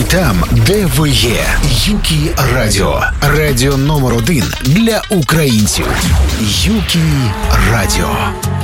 там, де ви є. Юкі Радіо. Радіо номер 1 для українців. Юкі Радіо.